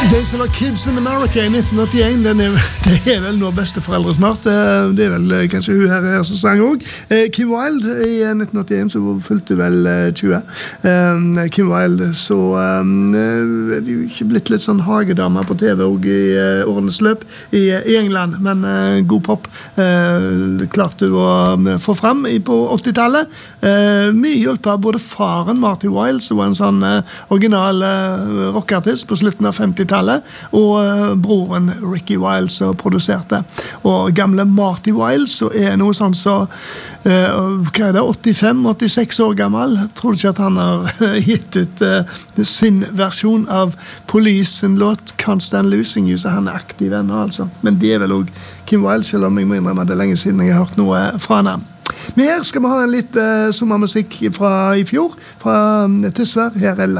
Days of Kids in America I 1981, det vel nå besteforeldre snart. Det vel kanskje hun her som sang også. Kim Wilde I 1981, så fylte vel 20. Kim Wilde, så det jo ikke blitt litt sånn hagedame på TV også I årenes løp I England, men god pop. Klarte du å få frem på 80-tallet. Mye hjelp av både faren Marty Wilde, som var en sånn original rockartist på slutten av 50-tallet, og broren Ricky Wilde som produserte. Og gamle Marty Wilde så noe sånn så hva det, 85-86 år gammel. Jeg tror ikke at han har gitt ut sin versjon av Police sin låt Can't Stand Losing You, så han aktiv ennå altså. Men det vel også Kim Wilde, selv om jeg må innrømme det lenge siden jeg har hørt noe fra han. Men her skal vi ha en litt sommermusikk fra I fjor, fra Tysvær. Her